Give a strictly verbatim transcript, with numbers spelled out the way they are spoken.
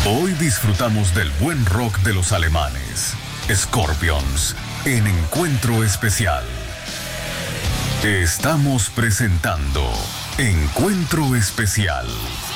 Hoy disfrutamos del buen rock de los alemanes, Scorpions, en Encuentro Especial. Estamos presentando Encuentro Especial.